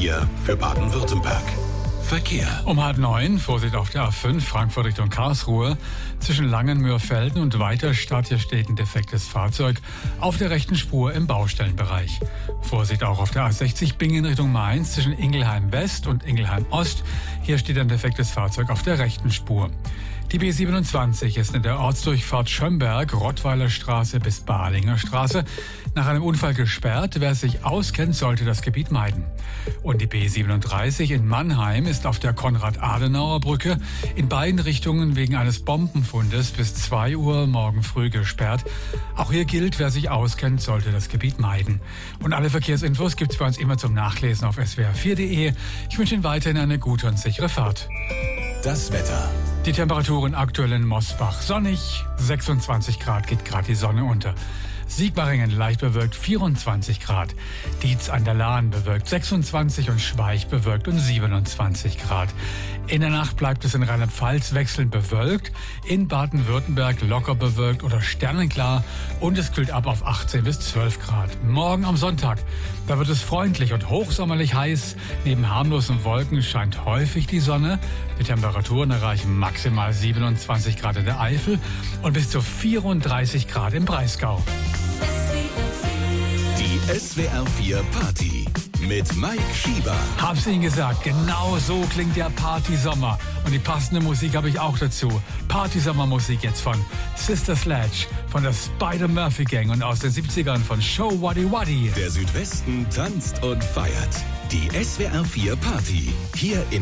4 für Baden-Württemberg. Verkehr. Um 8:30, Vorsicht auf der A5, Frankfurt Richtung Karlsruhe. Zwischen Langenmürfelden und Weiterstadt, hier steht ein defektes Fahrzeug auf der rechten Spur im Baustellenbereich. Vorsicht auch auf der A60 Bingen Richtung Mainz, zwischen Ingelheim West und Ingelheim Ost. Hier steht ein defektes Fahrzeug auf der rechten Spur. Die B27 ist in der Ortsdurchfahrt Schömberg, Rottweiler Straße bis Balinger Straße, nach einem Unfall gesperrt. Wer sich auskennt, sollte das Gebiet meiden. Und die B37 in Mannheim ist auf der Konrad-Adenauer-Brücke in beiden Richtungen wegen eines Bombenfundes bis 2 Uhr morgen früh gesperrt. Auch hier gilt, wer sich auskennt, sollte das Gebiet meiden. Und alle Verkehrsinfos gibt's bei uns immer zum Nachlesen auf swr4.de. Ich wünsche Ihnen weiterhin eine gute und sichere Fahrt. Das Wetter. Die Temperaturen aktuell in Mosbach sonnig, 26 Grad, geht gerade die Sonne unter. Sigmaringen leicht bewölkt 24 Grad, Dietz an der Lahn bewölkt 26 und Schweich bewölkt und 27 Grad. In der Nacht bleibt es in Rheinland-Pfalz wechselnd bewölkt, in Baden-Württemberg locker bewölkt oder sternenklar und es kühlt ab auf 18 bis 12 Grad. Morgen am Sonntag, da wird es freundlich und hochsommerlich heiß. Neben harmlosen Wolken scheint häufig die Sonne. Die Temperaturen erreichen maximal 27 Grad in der Eifel und bis zu 34 Grad im Breisgau. Die SWR 4 Party mit Mike Schieber. Hab's Ihnen gesagt, genau so klingt der Partysommer. Und die passende Musik habe ich auch dazu. Partysommermusik jetzt von Sister Sledge, von der Spider-Murphy Gang und aus den 70ern von Show Waddy Waddy. Der Südwesten tanzt und feiert. Die SWR 4 Party. Hier in